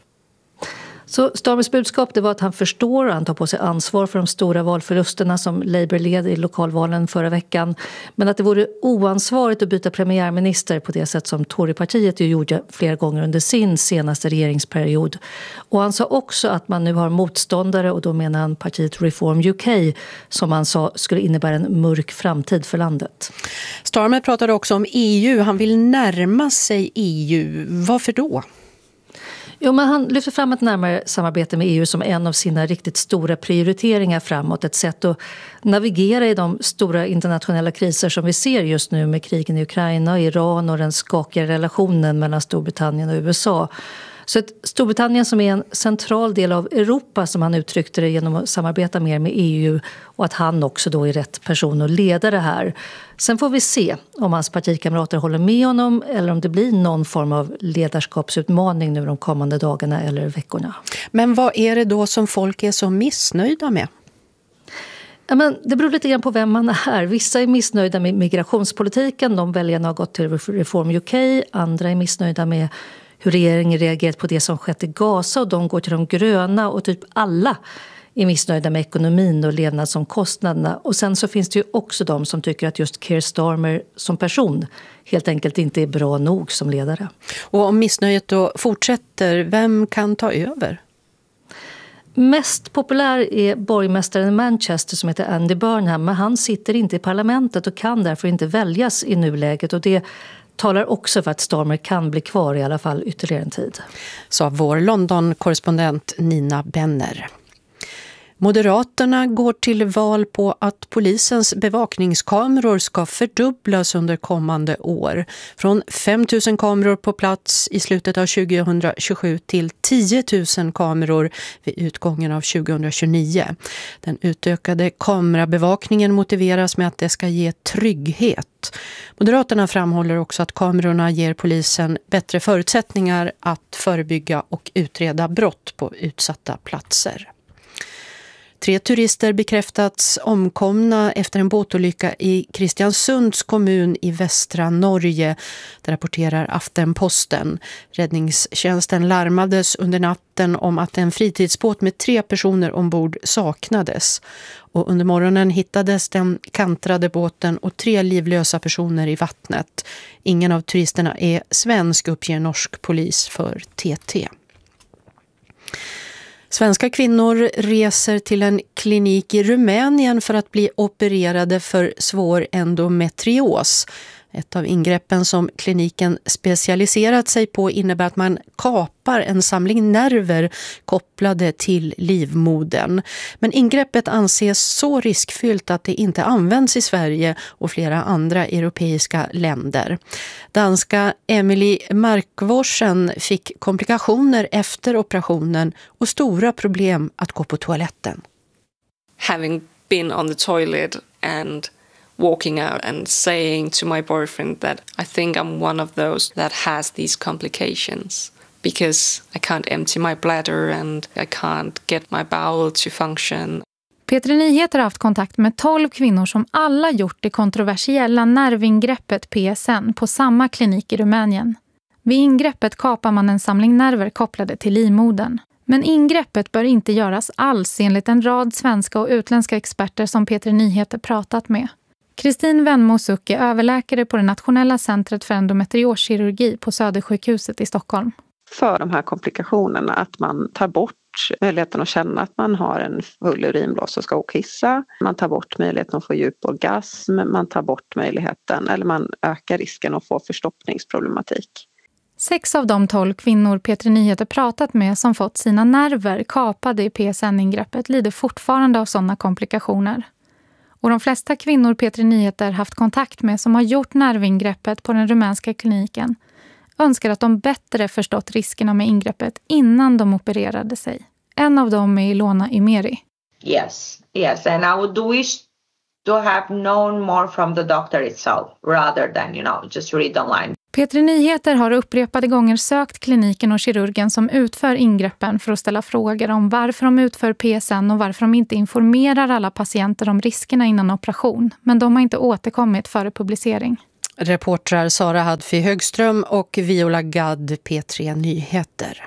Så Starmers budskap det var att han förstår och han tar på sig ansvar för de stora valförlusterna som Labour led i lokalvalen förra veckan. Men att det vore oansvarigt att byta premiärminister på det sätt som Torypartiet ju gjorde flera gånger under sin senaste regeringsperiod. Och han sa också att man nu har motståndare, och då menar han partiet Reform UK, som han sa skulle innebära en mörk framtid för landet. Starmer pratade också om EU. Han vill närma sig EU. Varför då? Jo, men han lyfter fram ett närmare samarbete med EU som en av sina riktigt stora prioriteringar framåt. Ett sätt att navigera i de stora internationella kriser som vi ser just nu med krigen i Ukraina, Iran och den skakiga relationen mellan Storbritannien och USA. Så ett Storbritannien som är en central del av Europa, som han uttryckte det, genom att samarbeta mer med EU, och att han också då är rätt person att leda det här. Sen får vi se om hans partikamrater håller med honom eller om det blir någon form av ledarskapsutmaning nu de kommande dagarna eller veckorna. Men vad är det då som folk är så missnöjda med? Ja, men det beror lite grann på vem man är. Vissa är missnöjda med migrationspolitiken. De väljarna har gått till Reform UK. Andra är missnöjda med hur regeringen reagerat på det som skett i Gaza, och de går till de gröna, och typ alla är missnöjda med ekonomin och levnadsomkostnaderna. Och sen så finns det ju också de som tycker att just Keir Starmer som person helt enkelt inte är bra nog som ledare. Och om missnöjet då fortsätter, vem kan ta över? Mest populär är borgmästaren i Manchester som heter Andy Burnham, men han sitter inte i parlamentet och kan därför inte väljas i nuläget, och det talar också för att Starmer kan bli kvar i alla fall ytterligare en tid. Sa vår London-korrespondent Nina Benner. Moderaterna går till val på att polisens bevakningskameror ska fördubblas under kommande år. Från 5 000 kameror på plats i slutet av 2027 till 10 000 kameror vid utgången av 2029. Den utökade kamerabevakningen motiveras med att det ska ge trygghet. Moderaterna framhåller också att kamerorna ger polisen bättre förutsättningar att förebygga och utreda brott på utsatta platser. 3 turister bekräftats omkomna efter en båtolycka i Kristiansunds kommun i västra Norge. Det rapporterar Aftenposten. Räddningstjänsten larmades under natten om att en fritidsbåt med 3 personer ombord saknades. Och under morgonen hittades den kantrade båten och 3 livlösa personer i vattnet. Ingen av turisterna är svensk, uppger norsk polis för TT. Svenska kvinnor reser till en klinik i Rumänien för att bli opererade för svår endometrios. Ett av ingreppen som kliniken specialiserat sig på innebär att man kapar en samling nerver kopplade till livmodern. Men ingreppet anses så riskfyllt att det inte används i Sverige och flera andra europeiska länder. Danska Emily Markvorsen fick komplikationer efter operationen och stora problem att gå på toaletten. Having been on the toilet and walking out and saying to my boyfriend that I think I'm one of those that has these complications because I can't empty my bladder and I can't get my bowel to function. P3 Nyheter har haft kontakt med 12 kvinnor som alla gjort det kontroversiella nervingreppet PSN på samma klinik i Rumänien. Vid ingreppet kapar man en samling nerver kopplade till livmodern. Men ingreppet bör inte göras alls enligt en rad svenska och utländska experter som P3 Nyheter pratat med. Kristin Wenmo Suck är överläkare på det nationella centret för endometrioskirurgi på Södersjukhuset i Stockholm. För de här komplikationerna, att man tar bort möjligheten att känna att man har en full urinblås och ska kissa. Man tar bort möjligheten att få djup orgasm. Man tar bort möjligheten, eller man ökar risken att få förstoppningsproblematik. 6 av de 12 kvinnor P3 Nyheter pratat med som fått sina nerver kapade i PSN-ingreppet lider fortfarande av sådana komplikationer. Och de flesta kvinnor P3 Nyheter haft kontakt med som har gjort nervingreppet på den rumänska kliniken önskar att de bättre förstått riskerna med ingreppet innan de opererade sig. En av dem är Ilona Imeri. Yes, and I would wish to have known more from the doctor itself rather than, just read online. P3 Nyheter har upprepade gånger sökt kliniken och kirurgen som utför ingreppen för att ställa frågor om varför de utför PSN och varför de inte informerar alla patienter om riskerna innan operation. Men de har inte återkommit före publicering. Reportrar Sara Hadfi Högström och Viola Gadd, P3 Nyheter.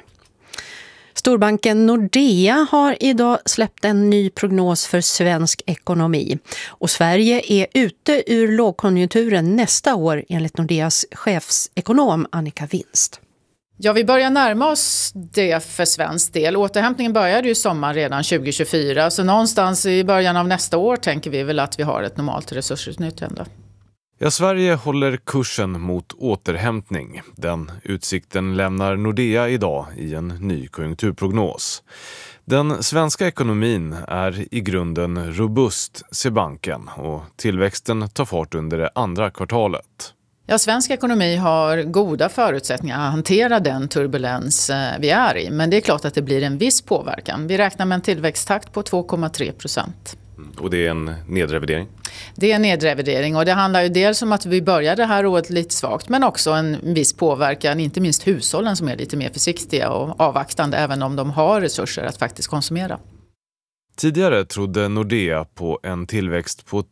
Storbanken Nordea har idag släppt en ny prognos för svensk ekonomi. Och Sverige är ute ur lågkonjunkturen nästa år enligt Nordeas chefsekonom Annika Winst. Ja, vi börjar närma oss det för svensk del. Återhämtningen började ju sommar redan 2024. Så någonstans i början av nästa år tänker vi väl att vi har ett normalt resursutnyttjande. Ja, Sverige håller kursen mot återhämtning. Den utsikten lämnar Nordea idag i en ny konjunkturprognos. Den svenska ekonomin är i grunden robust, ser banken, och tillväxten tar fart under det andra kvartalet. Ja, svensk ekonomi har goda förutsättningar att hantera den turbulens vi är i. Men det är klart att det blir en viss påverkan. Vi räknar med en tillväxttakt på 2,3%. Och det är en nedrevidering? Det är en nedrevidering, och det handlar ju dels om att vi började det här året lite svagt, men också en viss påverkan, inte minst hushållen som är lite mer försiktiga och avvaktande även om de har resurser att faktiskt konsumera. Tidigare trodde Nordea på en tillväxt på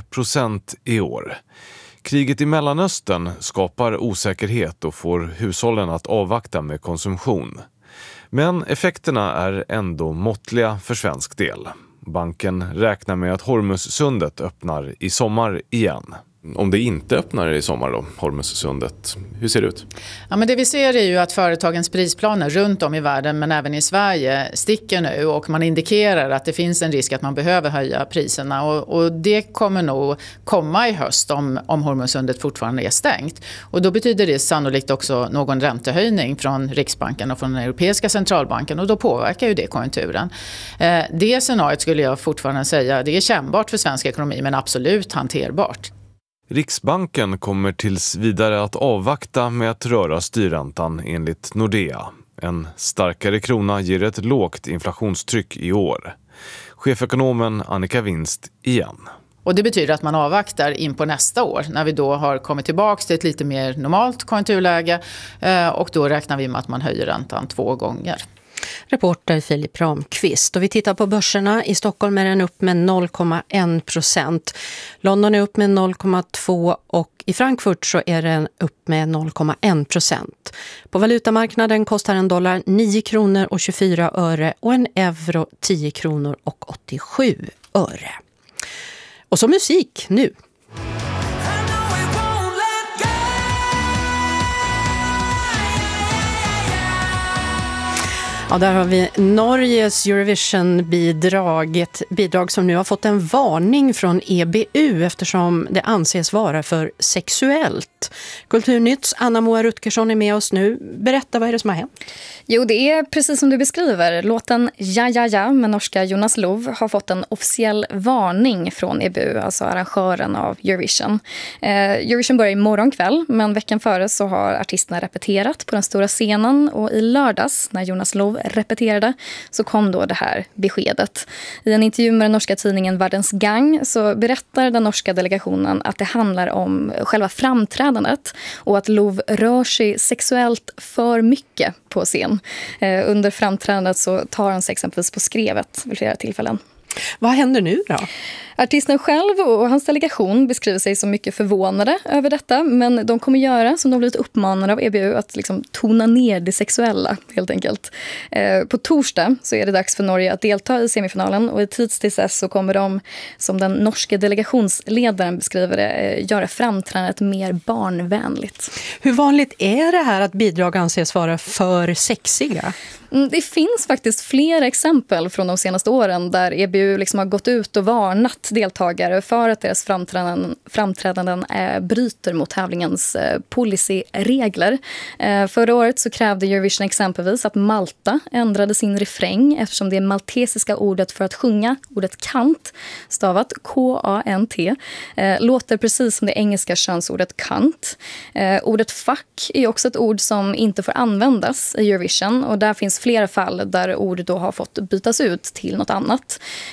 3% i år. Kriget i Mellanöstern skapar osäkerhet och får hushållen att avvakta med konsumtion. Men effekterna är ändå måttliga för svensk del. Banken räknar med att Hormuzsundet öppnar i sommar igen. Om det inte öppnar i sommar då, Hormuzsundet, hur ser det ut? Ja, men det vi ser är ju att företagens prisplaner runt om i världen men även i Sverige sticker nu, och man indikerar att det finns en risk att man behöver höja priserna, och det kommer nog komma i höst om Hormuzsundet fortfarande är stängt. Och då betyder det sannolikt också någon räntehöjning från Riksbanken och från den Europeiska centralbanken, och då påverkar ju det konjunkturen. Det scenariot skulle jag fortfarande säga, det är kännbart för svensk ekonomi men absolut hanterbart. Riksbanken kommer tills vidare att avvakta med att röra styrräntan enligt Nordea. En starkare krona ger ett lågt inflationstryck i år. Chefekonomen Annika Winst igen. Och det betyder att man avvaktar in på nästa år när vi då har kommit tillbaka till ett lite mer normalt konjunkturläge, och då räknar vi med att man höjer räntan 2 gånger. Reporter Filip Ramqvist. Och vi tittar på börserna. I Stockholm är den upp med 0,1%. London är upp med 0,2% och i Frankfurt så är den upp med 0,1%. På valutamarknaden kostar en dollar 9 kronor och 24 öre och en euro 10 kronor och 87 öre. Och så musik nu. Ja, där har vi Norges Eurovision-bidrag. Ett bidrag som nu har fått en varning från EBU eftersom det anses vara för sexuellt. Kulturnytts Anna-Moa Rutgersson är med oss nu. Berätta, vad är det som har hänt? Jo, det är precis som du beskriver. Låten Ja ja ja med norska Jonas Lov har fått en officiell varning från EBU, alltså arrangören av Eurovision. Eurovision börjar imorgon kväll, men veckan före så har artisterna repeterat på den stora scenen, och i lördags när Jonas Lov repeterade så kom då det här beskedet. I en intervju med den norska tidningen Världens Gang så berättar den norska delegationen att det handlar om själva framträdandet och att Lov rör sig sexuellt för mycket på scen. Under framträdandet så tar han sig exempelvis på skrevet vid flera tillfällen. Vad händer nu då? Artisten själv och hans delegation beskriver sig som mycket förvånade över detta, men de kommer göra som de blivit uppmanade av EBU att liksom tona ner det sexuella helt enkelt. På torsdag så är det dags för Norge att delta i semifinalen, och i tids till dess så kommer de, som den norska delegationsledaren beskriver det, göra framträdandet mer barnvänligt. Hur vanligt är det här att bidrag anses vara för sexiga? Det finns faktiskt flera exempel från de senaste åren där EBU liksom har gått ut och varnat deltagare för att deras framträdanden bryter mot tävlingens policyregler. Förra året så krävde Eurovision exempelvis att Malta ändrade sin refräng eftersom det maltesiska ordet för att sjunga, ordet kant, stavat K-A-N-T, låter precis som det engelska könsordet kant. Ordet fuck är också ett ord som inte får användas i Eurovision, och där finns flera fall där ord då har fått bytas ut till något annat.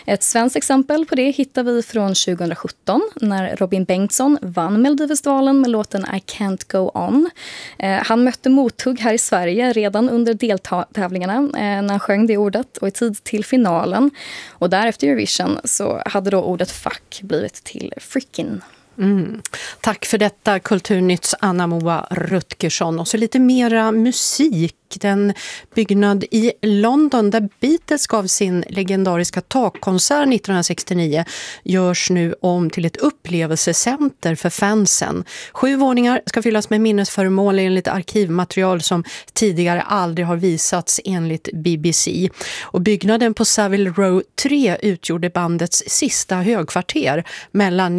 Ett svenskt exempel på det hittar vi från 2017 när Robin Bengtsson vann Melodifestivalen med låten I Can't Go On. Han mötte mothugg här i Sverige redan under deltävlingarna när han sjöng det ordet och i tid till finalen. Och därefter Eurovision så hade då ordet fuck blivit till frickin'. Tack för detta, Kulturnytts Anna-Moa Rutgersson. Och så lite mera musik. Den byggnad i London där Beatles gav sin legendariska takkonsert 1969 görs nu om till ett upplevelsecenter för fansen. 7 våningar ska fyllas med minnesföremål enligt arkivmaterial som tidigare aldrig har visats enligt BBC. Och byggnaden på Savile Row 3 utgjorde bandets sista högkvarter mellan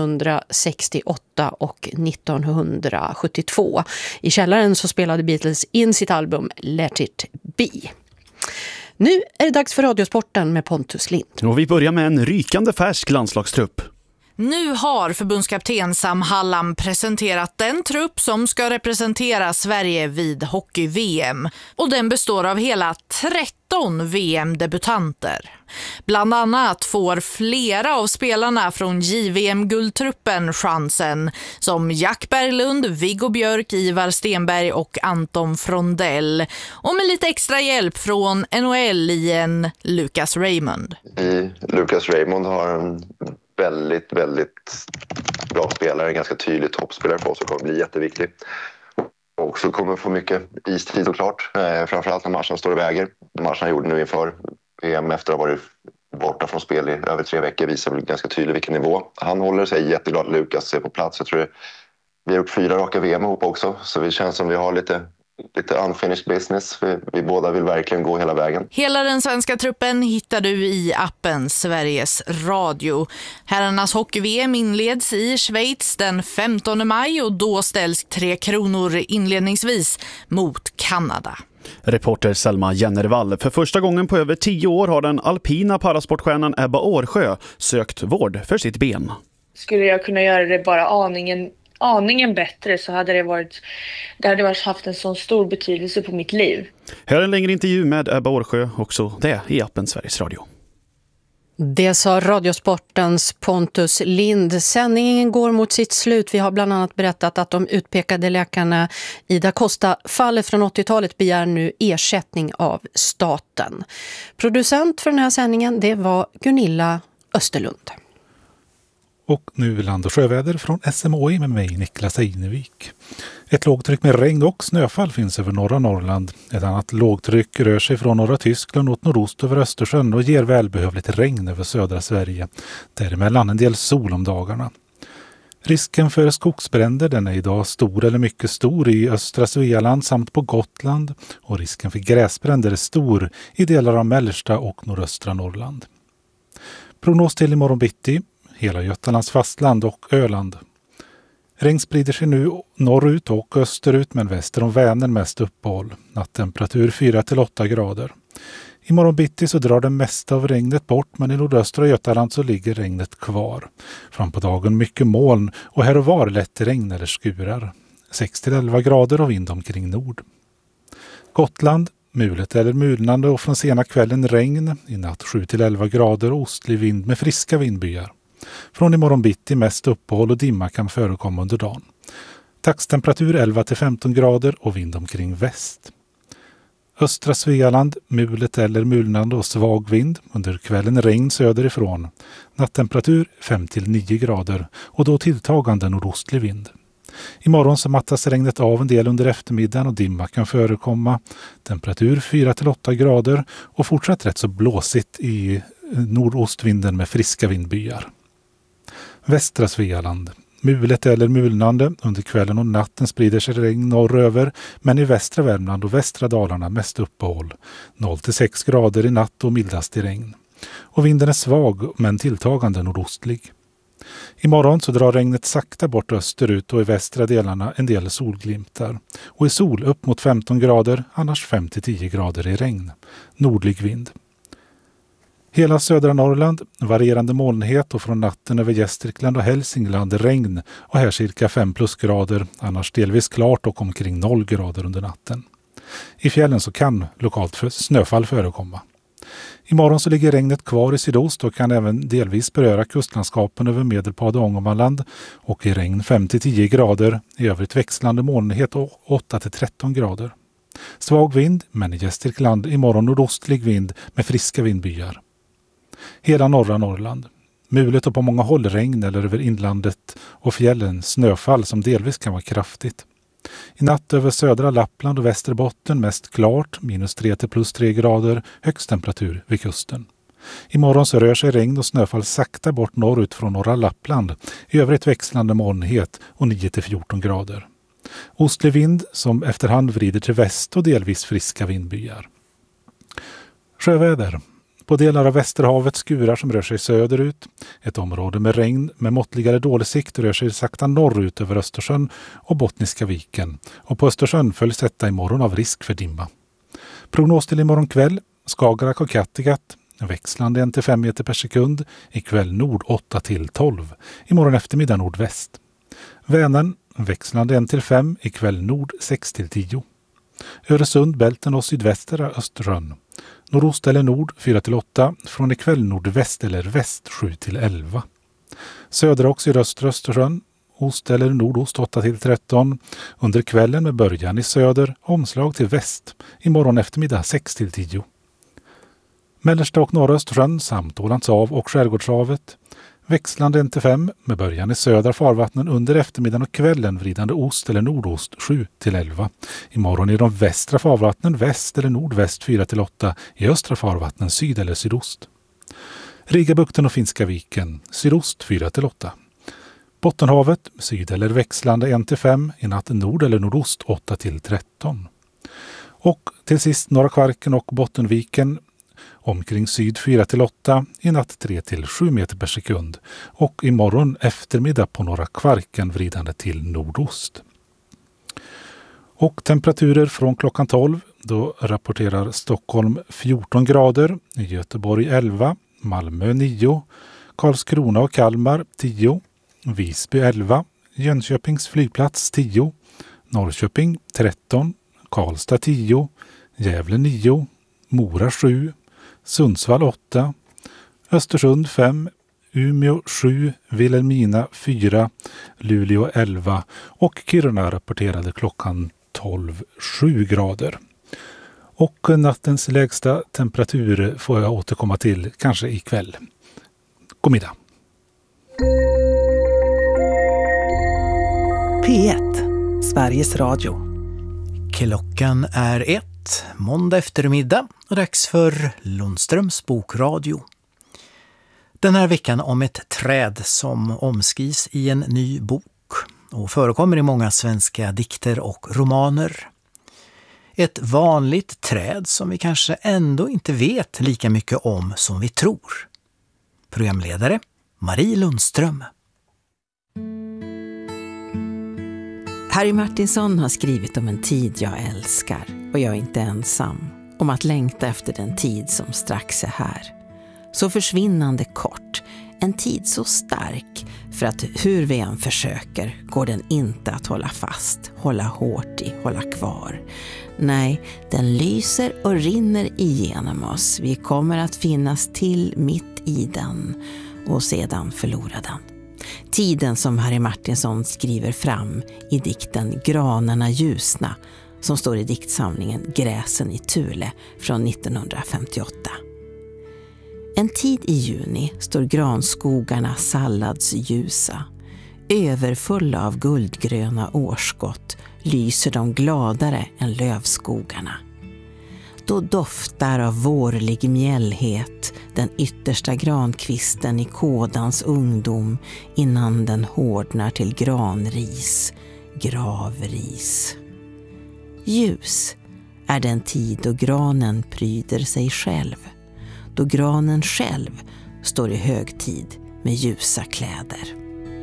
1968 och 1972. I källaren så spelade Beatles in sitt album Let It Be. Nu är det dags för Radiosporten med Pontus Lind. Och vi börjar med en rykande färsk landslagstrupp. Nu har förbundskapten Sam Hallam presenterat den trupp som ska representera Sverige vid hockey-VM. Och den består av hela 13 VM-debutanter. Bland annat får flera av spelarna från JVM-guldtruppen chansen. Som Jack Berglund, Viggo Björk, Ivar Stenberg och Anton Frondell. Och med lite extra hjälp från NHL-lien Lucas Raymond. Lucas Raymond har en väldigt bra spelare, en ganska tydlig toppspelare för oss och kommer bli jätteviktig. Och så kommer få mycket istid såklart, framförallt när matchen står och väger. Matchen han gjorde nu inför VM efter att ha varit borta från spel i över 3 veckor visar väl ganska tydligt vilken nivå. Han håller sig jätteglad, Lucas är på plats. Jag tror vi har gjort 4 raka VM ihop också, så vi känns som vi har lite unfinished business. Vi båda vill verkligen gå hela vägen. Hela den svenska truppen hittar du i appen Sveriges Radio. Herrarnas hockey-VM inleds i Schweiz den 15 maj och då ställs 3 Kronor inledningsvis mot Kanada. Reporter Selma Jennervall. För första gången på över 10 år har den alpina parasportstjärnan Ebba Årsjö sökt vård för sitt ben. Skulle jag kunna göra det bara aningen bättre så hade det hade haft en sån stor betydelse på mitt liv. Här är en längre intervju med Ebba Årsjö, också det i appen Sveriges Radio. Det sa Radiosportens Pontus Lind. Sändningen går mot sitt slut. Vi har bland annat berättat att de utpekade läkarna i Da Costa-fallet från 80-talet begär nu ersättning av staten. Producent för den här sändningen, det var Gunilla Österlund. Och nu land- och sjöväder från SMHI med mig, Niklas Einevik. Ett lågtryck med regn och snöfall finns över norra Norrland. Ett annat lågtryck rör sig från norra Tyskland åt nordost över Östersjön och ger välbehövligt regn över södra Sverige. Däremellan en del sol om dagarna. Risken för skogsbränder den är idag stor eller mycket stor i östra Svealand samt på Gotland. Och risken för gräsbränder är stor i delar av mellersta och nordöstra Norrland. Prognos till imorgon bitti. Hela Götalands fastland och Öland. Regn sprider sig nu norrut och österut men väster om Vänern mest uppehåll. Nattemperatur 4-8 grader. Imorgon bitti så drar det mesta av regnet bort men i nordöstra Götaland så ligger regnet kvar. Fram på dagen mycket moln och här och var lätt regn eller skurar. 6-11 grader och vind omkring nord. Gotland. Mulet eller mulnande och från sena kvällen regn. I natt 7-11 grader och ostlig vind med friska vindbyar. Från imorgon bitti mest uppehåll och dimma kan förekomma under dagen. Dagstemperatur 11-15 grader och vind omkring väst. Östra Svealand, mulet eller mulnande och svag vind. Under kvällen regn söderifrån. Nattemperatur 5-9 grader och då tilltagande nordostlig vind. Imorgon så mattas regnet av en del under eftermiddagen och dimma kan förekomma. Temperatur 4-8 grader och fortsatt rätt så blåsigt i nordostvinden med friska vindbyar. Västra Svealand. Mulet eller mulnande. Under kvällen och natten sprider sig regn norröver men i västra Värmland och västra Dalarna mest uppehåll. 0-6 grader i natt och mildast i regn. Och vinden är svag men tilltagande nordostlig. Imorgon så drar regnet sakta bort österut och i västra delarna en del solglimtar. Och i sol upp mot 15 grader, annars 5-10 grader i regn. Nordlig vind. Hela södra Norrland, varierande molnighet och från natten över Gästrikland och Hälsingland regn och här cirka 5+ grader, annars delvis klart och omkring 0 grader under natten. I fjällen så kan lokalt snöfall förekomma. Imorgon så ligger regnet kvar i sydost och kan även delvis beröra kustlandskapen över Medelpad och Ångermanland och i regn 5-10 grader, i övrigt växlande molnighet och 8-13 grader. Svag vind, men i Gästrikland imorgon nordostlig vind med friska vindbyar. Hela norra Norrland. Mulet och på många håll regn eller över inlandet och fjällen snöfall som delvis kan vara kraftigt. I natt över södra Lappland och Västerbotten mest klart, -3 till +3 grader, högst temperatur vid kusten. Imorgon så rör sig regn och snöfall sakta bort norrut från norra Lappland, i övrigt växlande molnighet och 9-14 grader. Ostlig vind som efterhand vrider till väst och delvis friska vindbyar. Sjöväder. På delar av Västerhavet skurar som rör sig söderut. Ett område med regn med måttligare dålig sikt rör sig sakta norrut över Östersjön och Bottniska viken. Och på Östersjön följs detta imorgon av risk för dimma. Prognos till imorgon kväll. Skagerrak och Kattegatt. Växlande 1-5 meter per sekund. Ikväll nord 8-12. Imorgon eftermiddag nordväst. Vänern. Växlande 1-5. Ikväll nord 6-10. Öresund, Bälten och sydvästra Östersjön. Nordost eller nord 4-8, från ikväll nordväst eller väst 7-11. Södra och sydöstra Östersjön, ost eller nordost 8-13. Under kvällen med början i söder, omslag till väst. Imorgon eftermiddag 6-10. Mellersta och norra Östersjön samt Ålandshav och Skärgårdshavet. Växlande 1-5 med början i södra farvattnen under eftermiddagen och kvällen vridande ost eller nordost 7-11. Imorgon i de västra farvattnen väst eller nordväst 4-8, i östra farvattnen syd eller sydost. Rigabukten och Finska viken, sydost 4-8. Bottenhavet, syd eller växlande 1-5, i natt nord eller nordost 8-13. Och till sist norra Kvarken och Bottenviken, omkring syd 4-8, i natt 3-7 meter per sekund och imorgon eftermiddag på norra Kvarken vridande till nordost. Och temperaturer från klockan 12, då rapporterar Stockholm 14 grader, Göteborg 11, Malmö 9, Karlskrona och Kalmar 10, Visby 11, Jönköpings flygplats 10, Norrköping 13, Karlstad 10, Gävle 9, Mora 7, Sundsvall 8, Östersund 5, Umeå 7, Vilhelmina 4, Luleå 11 och Kiruna rapporterade klockan 12 7 grader. Och nattens lägsta temperatur får jag återkomma till kanske ikväll. God middag. P1, Sveriges Radio. Klockan är 1, måndag eftermiddag och dags för Lundströms bokradio. Den här veckan om ett träd som omskrivs i en ny bok och förekommer i många svenska dikter och romaner. Ett vanligt träd som vi kanske ändå inte vet lika mycket om som vi tror. Programledare Marie Lundström. Harry Martinson har skrivit om en tid jag älskar och jag är inte ensam. Om att längta efter den tid som strax är här. Så försvinnande kort, en tid så stark för att hur vi än försöker går den inte att hålla fast, hålla hårt i, hålla kvar. Nej, den lyser och rinner igenom oss. Vi kommer att finnas till mitt i den och sedan förlora den. Tiden som Harry Martinson skriver fram i dikten Granarna ljusna som står i diktsamlingen Gräsen i Thule från 1958. En tid i juni står granskogarna salladsljusa. Överfulla av guldgröna årskott lyser de gladare än lövskogarna. Då doftar av vårlig mjällhet den yttersta grankvisten i kådans ungdom innan den hårdnar till granris, gravris. Ljus är den tid då granen pryder sig själv, då granen själv står i högtid med ljusa kläder.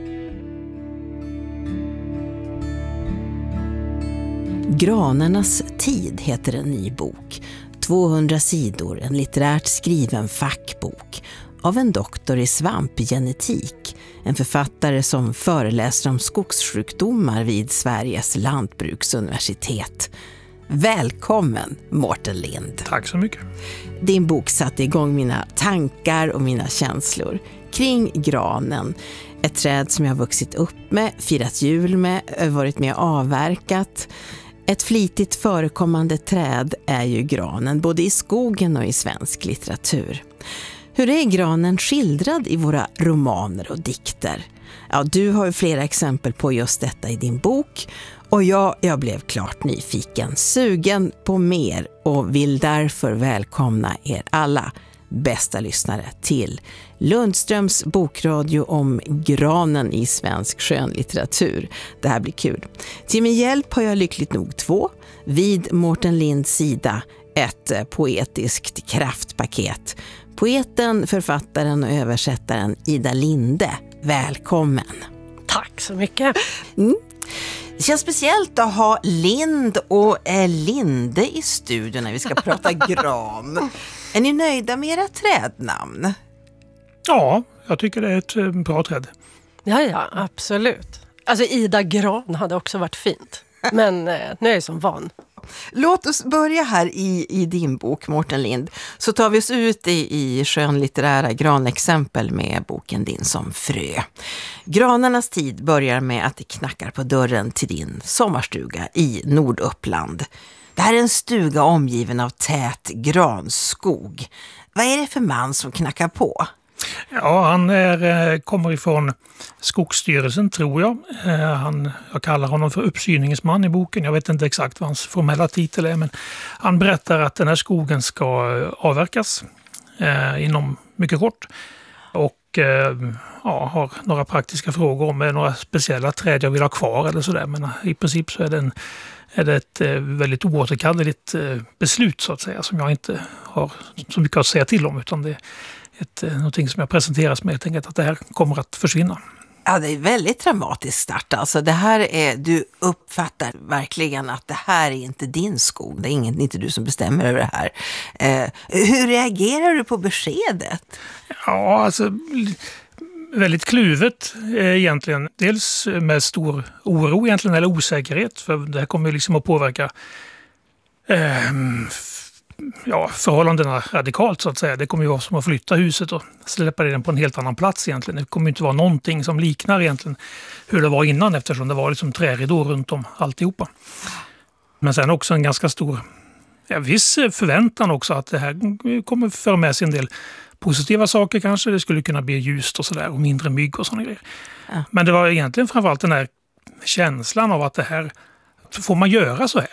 Granarnas tid heter en ny bok. 200 sidor, en litterärt skriven fackbok av en doktor i svampgenetik, en författare som föreläser om skogssjukdomar vid Sveriges lantbruksuniversitet. Välkommen, Mårten Lind. Tack så mycket. Din bok satte igång mina tankar och mina känslor kring granen. Ett träd som jag har vuxit upp med, firat jul med, varit med och avverkat. Ett flitigt förekommande träd är ju granen, både i skogen och i svensk litteratur. Hur är granen skildrad i våra romaner och dikter? Ja, du har ju flera exempel på just detta i din bok. Och jag blev klart nyfiken, sugen på mer och vill därför välkomna er alla bästa lyssnare till Lundströms bokradio om granen i svensk skönlitteratur. Det här blir kul. Till min hjälp har jag lyckligt nog 2. Vid Mårten Linds sida ett poetiskt kraftpaket. Poeten, författaren och översättaren Ida Linde. Välkommen. Tack så mycket. Det känns speciellt att ha Lind och Linde i studion när vi ska prata gran. Är ni nöjda med era trädnamn? Ja, jag tycker det är ett bra träd. Ja, absolut. Alltså Ida Gran hade också varit fint. Men nu är jag som van. Låt oss börja här i din bok, Mårten Lind. Så tar vi oss ut i skönlitterära granexempel med boken Din som frö. Granarnas tid börjar med att det knackar på dörren till din sommarstuga i Norduppland. Det här är en stuga omgiven av tät granskog. Vad är det för man som knackar på? Ja, han kommer ifrån Skogsstyrelsen, tror jag. Jag kallar honom för uppsyningsman i boken. Jag vet inte exakt vad hans formella titel är, men han berättar att den här skogen ska avverkas inom mycket kort. Och har några praktiska frågor om några speciella träd jag vill ha kvar eller sådär. Men i princip så är det ett väldigt oåterkalleligt beslut, så att säga, som jag inte har så mycket att säga till om, utan det är någonting som jag presenteras med, helt enkelt, att det här kommer att försvinna. Ja, det är väldigt dramatisk start. Alltså det här du uppfattar verkligen att det här är inte din skog. Det är inte du som bestämmer över det här. Hur reagerar du på beskedet? Ja, alltså väldigt kluvet egentligen. Dels med stor oro egentligen, eller osäkerhet, för det här kommer liksom att påverka förhållandena radikalt, så att säga. Det kommer ju vara som att flytta huset och släppa det på en helt annan plats egentligen. Det kommer inte vara någonting som liknar egentligen hur det var innan, eftersom det var liksom träridå runt om alltihopa. Men sen också en ganska stor viss förväntan också att det här kommer föra med sig en del positiva saker kanske. Det skulle kunna bli ljust och sådär, och mindre mygg och sådana grejer. Ja. Men det var egentligen framförallt den här känslan av att det här, får man göra så här?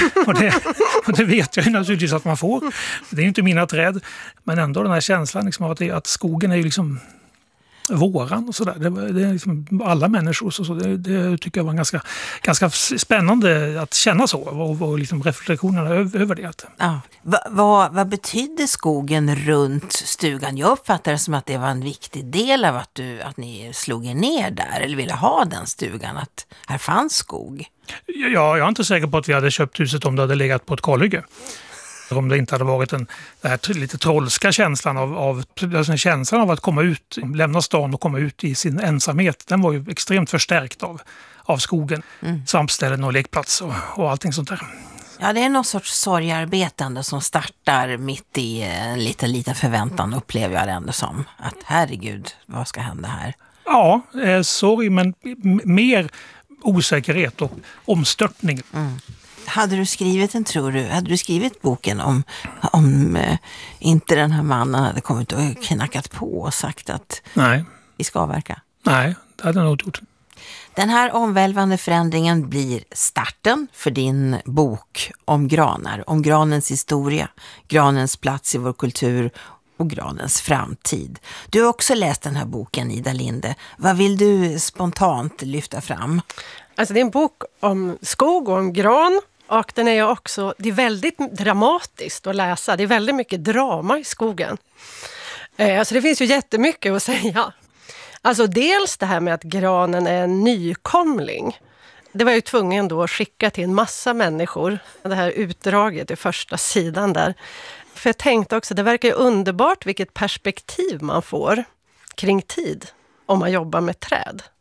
och det vet jag ju naturligtvis att man får. Det är ju inte mina träd, men ändå den här känslan liksom av att skogen är ju liksom våran och sådär. Det är liksom alla människor, så det tycker jag var ganska spännande att känna så, och liksom reflektionerna över det. Ja. Vad betydde skogen runt stugan? Jag uppfattar det som att det var en viktig del av att ni slog er ner där, eller ville ha den stugan, att här fanns skog. Ja, jag är inte säker på att vi hade köpt huset om det hade legat på ett kalhygge. Om det inte hade varit den här lite trollska känslan känslan av att komma ut, lämna stan och komma ut i sin ensamhet. Den var ju extremt förstärkt av skogen, svampställen och lekplats och allting sånt där. Ja, det är någon sorts sorgarbetande som startar mitt i en liten förväntan, upplever jag det ändå som. Att herregud, vad ska hända här? Ja, sorg, men mer osäkerhet och omstörtning. Hade du skrivit boken om inte den här mannen hade kommit och knackat på och sagt att vi ska avverka? Nej, det hade jag nog gjort. Den här omvälvande förändringen blir starten för din bok om granar, om granens historia, granens plats i vår kultur och granens framtid. Du har också läst den här boken, Ida Linde. Vad vill du spontant lyfta fram? Alltså det är en bok om skog och om gran. Och det är väldigt dramatiskt att läsa. Det är väldigt mycket drama i skogen. Så det finns ju jättemycket att säga. Alltså dels det här med att granen är en nykomling. Det var jag ju tvungen då att skicka till en massa människor. Det här utdraget i första sidan där. För jag tänkte också, det verkar ju underbart vilket perspektiv man får kring tid om man jobbar med träd.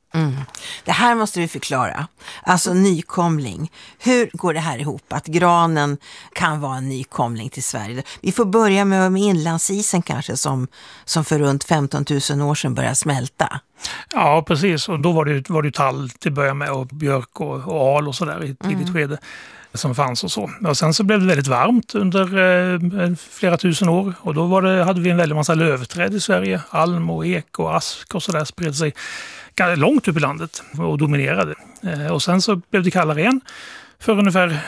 Det här måste vi förklara. Alltså nykomling. Hur går det här ihop? Att granen kan vara en nykomling till Sverige. Vi får börja med inlandsisen kanske som för runt 15 000 år sedan började smälta. Ja, precis. Och då var det tall till att börja med och björk och al och sådär i ett tidigt skede som fanns och så. Och sen så blev det väldigt varmt under flera tusen år och då hade vi en väldig massa lövträd i Sverige. Alm och ek och ask och sådär spred sig långt upp i landet och dominerade. Och sen så blev det kallare igen för ungefär